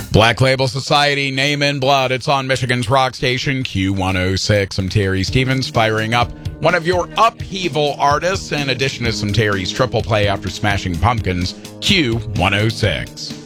Black Label Society, Name in Blood. It's on Michigan's rock station, Q106. I'm Terry Stevens, firing up one of your upheaval artists, in addition to some Terry's triple play after Smashing Pumpkins, Q106.